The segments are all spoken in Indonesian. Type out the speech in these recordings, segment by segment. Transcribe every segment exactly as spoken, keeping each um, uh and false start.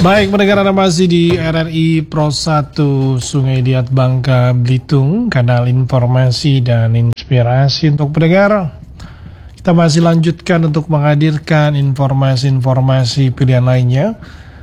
Baik, pendengar Anda masih di R R I Pro satu Sungai Liat Bangka Belitung, kanal informasi dan inspirasi untuk pendengar. Kita masih lanjutkan untuk menghadirkan informasi-informasi pilihan lainnya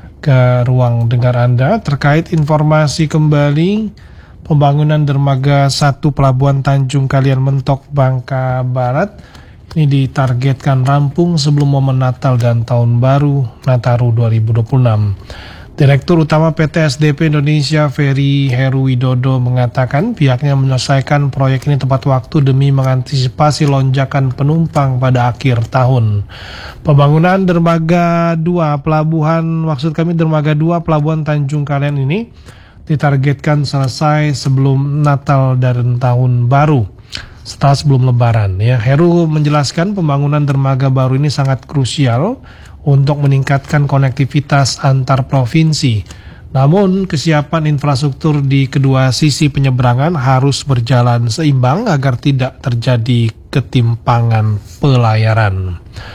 ke ruang dengar Anda terkait informasi kembali pembangunan dermaga satu Pelabuhan Tanjung Kalian Mentok Bangka Barat. Ini ditargetkan rampung sebelum momen Natal dan Tahun Baru Nataru dua ribu dua puluh enam. Direktur Utama P T S D P Indonesia Ferry Heru Widodo mengatakan pihaknya menyelesaikan proyek ini tepat waktu demi mengantisipasi lonjakan penumpang pada akhir tahun. Pembangunan dermaga dua pelabuhan, maksud kami dermaga dua Pelabuhan Tanjung Kalian ini ditargetkan selesai sebelum Natal dan Tahun Baru, setelah sebelum Lebaran. Ya, Heru menjelaskan pembangunan dermaga baru ini sangat krusial untuk meningkatkan konektivitas antar provinsi. Namun, kesiapan infrastruktur di kedua sisi penyeberangan harus berjalan seimbang agar tidak terjadi ketimpangan pelayaran.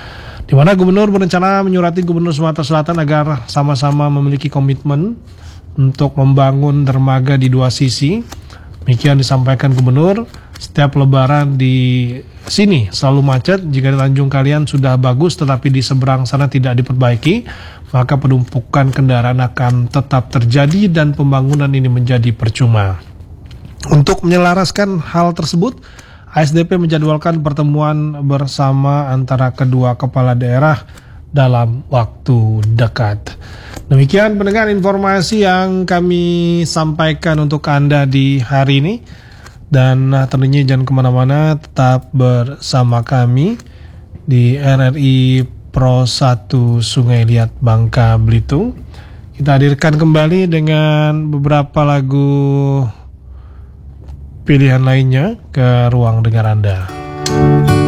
Di mana Gubernur berencana menyurati Gubernur Sumatera Selatan agar sama-sama memiliki komitmen untuk membangun dermaga di dua sisi. Demikian disampaikan Gubernur. Setiap lebaran di sini selalu macet. Jika di Tanjung Kalian sudah bagus tetapi di seberang sana tidak diperbaiki, maka penumpukan kendaraan akan tetap terjadi dan pembangunan ini menjadi percuma. Untuk menyelaraskan hal tersebut, A S D P menjadwalkan pertemuan bersama antara kedua kepala daerah dalam waktu dekat. Demikian pendengar informasi yang kami sampaikan untuk Anda di hari ini. Dan tentunya jangan kemana-mana, tetap bersama kami di R R I Pro satu Sungai Liat Bangka Belitung. Kita hadirkan kembali dengan beberapa lagu pilihan lainnya ke ruang dengar Anda.